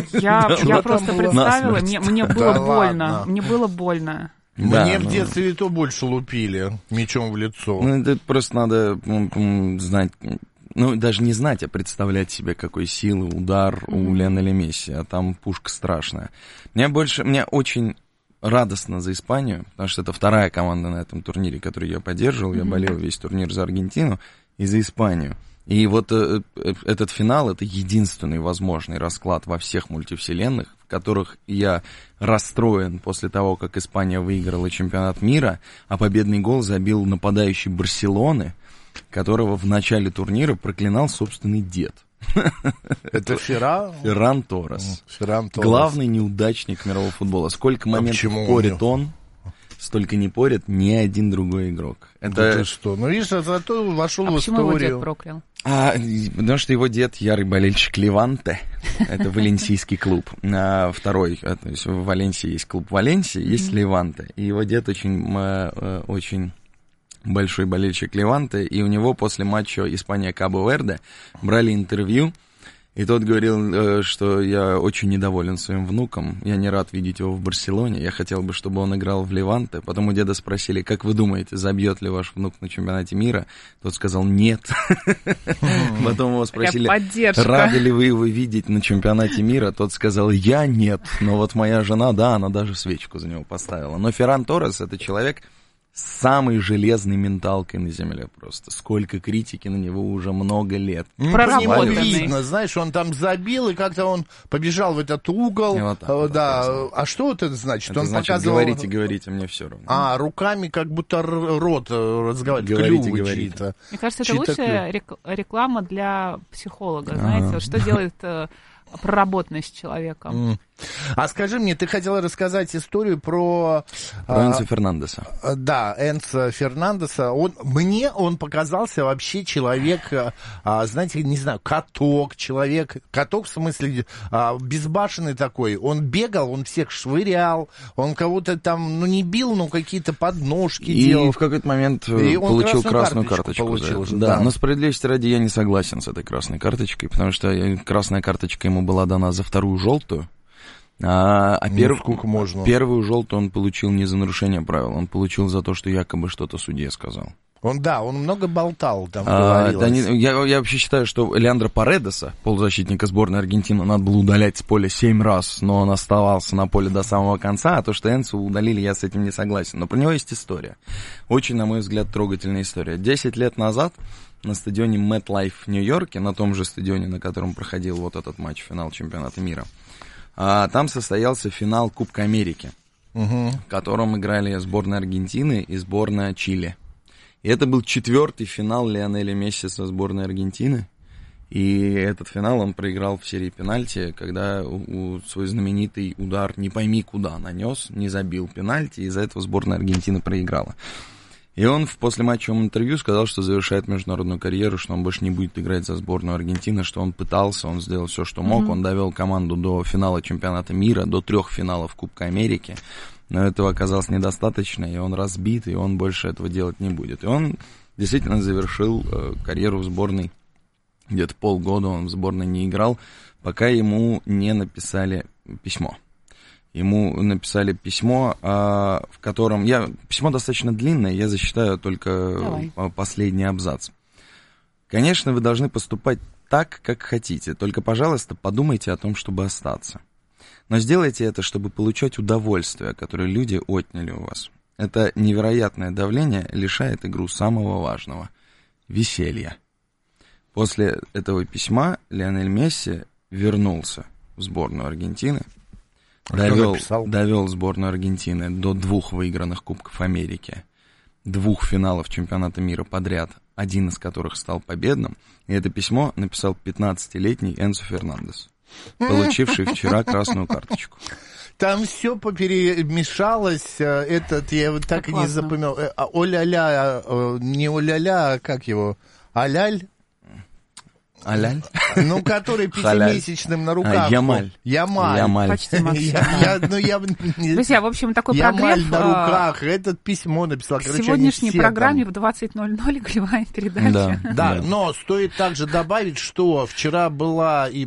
Я просто представила, мне было больно. Мне было больно. Мне в детстве и то больше лупили мячом в лицо. Это просто надо знать... даже не знать, а представлять себе, какой силы удар у Лионеля Месси, а там пушка страшная. Мне очень радостно за Испанию, потому что это вторая команда на этом турнире, которую я поддерживал. Я болел весь турнир за Аргентину и за Испанию. И вот этот финал — это единственный возможный расклад во всех мультивселенных, в которых я расстроен после того, как Испания выиграла чемпионат мира, а победный гол забил нападающий Барселоны, которого в начале турнира проклинал собственный дед. Это Ферран Торрес. Главный неудачник мирового футбола. Сколько моментов порит он, столько не порит ни один другой игрок. Это что? Видишь, зато вошел в историю. Почему его дед проклял? Потому что его дед ярый болельщик Леванте. Это валенсийский клуб. Второй, то есть в Валенсии есть клуб Валенсия, есть Леванте. И его дед очень большой болельщик Леванте, и у него после матча Испания-Кабо-Верде брали интервью, и тот говорил, что я очень недоволен своим внуком, я не рад видеть его в Барселоне, я хотел бы, чтобы он играл в Леванте. Потом у деда спросили, как вы думаете, забьет ли ваш внук на чемпионате мира? Тот сказал, нет. Потом его спросили, рады ли вы его видеть на чемпионате мира? Тот сказал, я нет, но вот моя жена, да, она даже свечку за него поставила. Но Ферран Торрес — это человек с самой железной менталкой на земле просто. Сколько критики на него уже много лет. Видно, знаешь, он там забил, и как-то он побежал в этот угол. А что это значит? Это он значит, показывал... говорите, мне все равно. Руками как будто рот разговаривает. Говорите. Мне кажется, это лучшая реклама для психолога. Знаете, что делает проработанность с человеком. А скажи мне, ты хотела рассказать историю про Энцо Фернандеса. Да, Энцо Фернандеса. Мне он показался вообще человек, знаете, не знаю, каток в смысле безбашенный такой. Он бегал, он всех швырял, он кого-то там, не бил, но какие-то подножки делал. И в какой-то момент получил красную карточку. Да, но справедливости ради я не согласен с этой красной карточкой, потому что красная карточка ему была дана за вторую желтую. Первую желтую он получил не за нарушение правил, он получил за то, что якобы что-то судье сказал. Он много болтал, там говорилось. Я вообще считаю, что Леандро Паредеса, полузащитника сборной Аргентины, надо было удалять с поля 7 раз, но он оставался на поле до самого конца, а то, что Энцо удалили, я с этим не согласен. Но про него есть история. Очень, на мой взгляд, трогательная история. 10 лет назад на стадионе MetLife в Нью-Йорке, на том же стадионе, на котором проходил вот этот матч, финал чемпионата мира, там состоялся финал Кубка Америки, в котором играли сборная Аргентины и сборная Чили. И это был 4-й финал Лионеля Месси со сборной Аргентины. И этот финал он проиграл в серии пенальти, когда свой знаменитый удар не пойми куда нанес, не забил пенальти, и из-за этого сборная Аргентины проиграла. И он в послематчевом интервью сказал, что завершает международную карьеру, что он больше не будет играть за сборную Аргентины, что он пытался, он сделал все, что мог, он довел команду до финала чемпионата мира, до 3 финалов Кубка Америки, но этого оказалось недостаточно, и он разбит, и он больше этого делать не будет. И он действительно завершил карьеру в сборной, где-то полгода он в сборной не играл, пока ему не написали письмо. Ему написали письмо, в котором... Письмо достаточно длинное, я зачитаю только последний абзац. Конечно, вы должны поступать так, как хотите, только, пожалуйста, подумайте о том, чтобы остаться. Но сделайте это, чтобы получать удовольствие, которое люди отняли у вас. Это невероятное давление лишает игру самого важного – веселья. После этого письма Лионель Месси вернулся в сборную Аргентины, довел сборную Аргентины до 2 выигранных Кубков Америки, 2 финалов чемпионата мира подряд, один из которых стал победным. И это письмо написал 15-летний Энцо Фернандес, получивший вчера красную карточку. Там все поперемешалось, я вот так и не запомнил. О-ля-ля, не о-ля-ля, а как его? Аляль? Аляль? Ну, который 5-месячным на руках. Ямаль. Почти друзья, в общем, такой прогрев. Ямаль на руках. Этот письмо написал. К сегодняшней программе в 20:00 голевая передача. Да, но стоит также добавить, что вчера был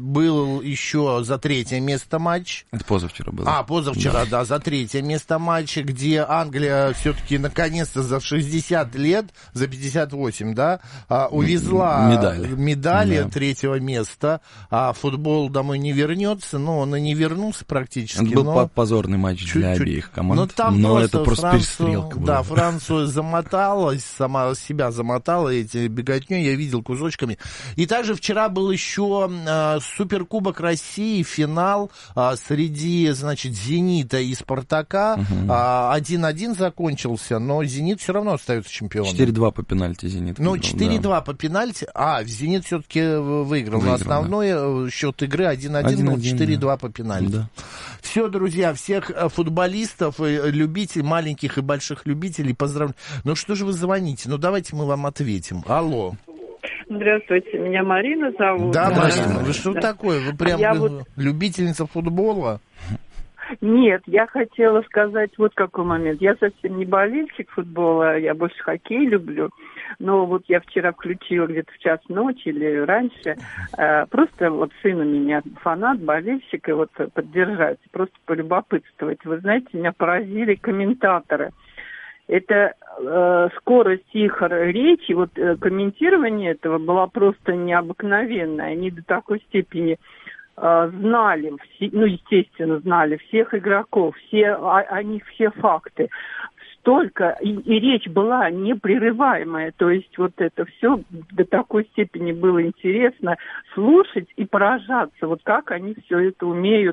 еще за 3-е место матч. Это позавчера было. Позавчера, да, за 3-е место матч, где Англия все-таки наконец-то за 60 лет, за 58, да, увезла медали 3-го места, а футбол домой не вернется, но он и не вернулся практически. Это был позорный матч для обеих команд, но это просто перестрелка была. Да, Франция замоталась, сама себя замотала эти беготней, я видел кусочками. И также вчера был еще Суперкубок России, финал среди, значит, «Зенита» и «Спартака». 1-1 закончился, но «Зенит» все равно остается чемпионом. 4-2 по пенальти «Зенит». Ну, 4-2 по пенальти. «Зенит» все-таки выиграл. Основной счет игры 1-1 был, 4-2 по пенальти. Да. Все, друзья, всех футболистов, любителей, маленьких и больших любителей поздравляю. Ну что же вы звоните? Ну давайте мы вам ответим. Алло. Здравствуйте, меня Марина зовут. Да, Марина, вы что такое? Вы прям любительница футбола? Нет, я хотела сказать вот какой момент. Я совсем не болельщик футбола, я больше хоккей люблю. Но вот я вчера включила где-то в час ночи или раньше, просто вот сын у меня фанат, болельщик, и вот поддержать, просто полюбопытствовать. Вы знаете, меня поразили комментаторы. Это скорость их речи, вот комментирование этого было просто необыкновенное. Они до такой степени знали, естественно, знали всех игроков, о них все факты. Столько, и речь была непрерываемая, то есть вот это все до такой степени было интересно слушать и поражаться, вот как они все это умеют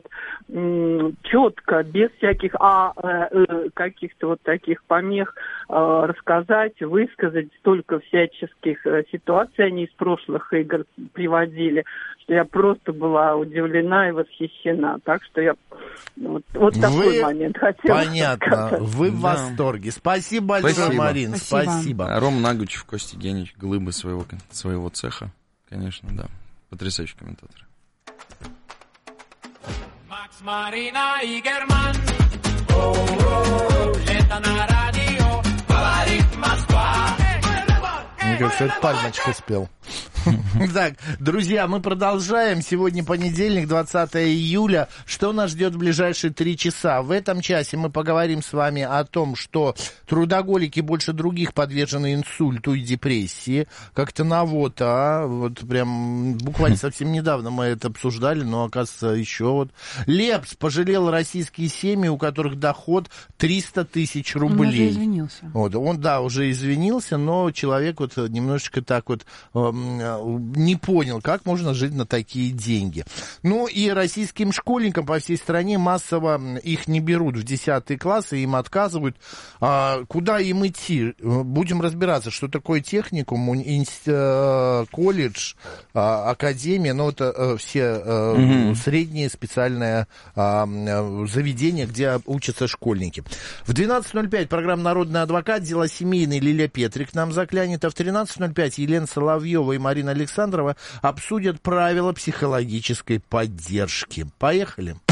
четко, без всяких каких-то вот таких помех рассказать, высказать, столько всяческих ситуаций они из прошлых игр приводили, что я просто была удивлена и восхищена, так что я вот такой момент хотела понятно, сказать. Вы в восторге. Спасибо большое, Марин. Спасибо. Ром Нагучев, Костя Генич, глыбы своего цеха. Конечно, да. Потрясающий комментатор. Макс, Марина и Герман. Лето на радио. Говорит Москва. Мне кажется, это пальмочку спел. Так, друзья, мы продолжаем. Сегодня понедельник, 20 июля. Что нас ждет в ближайшие 3 часа? В этом часе мы поговорим с вами о том, что трудоголики больше других подвержены инсульту и депрессии. Как-то навота, вот прям буквально совсем недавно мы это обсуждали, но, оказывается, еще вот. Лепс пожалел российские семьи, у которых доход 300 тысяч рублей. Он уже извинился. Вот, он, да, уже извинился, но человек вот немножечко так вот не понял, как можно жить на такие деньги. Ну и российским школьникам по всей стране массово их не берут в 10 классы, им отказывают. Куда им идти? Будем разбираться, что такое техникум, колледж, академия, ну это все средние специальные заведения, где учатся школьники. В 12:05 программа «Народный адвокат», дела семейные, Лилия Петрик нам заглянет, а в 13:05 Елена Соловьева и Марина Александрова обсудят правила психологической поддержки. Поехали.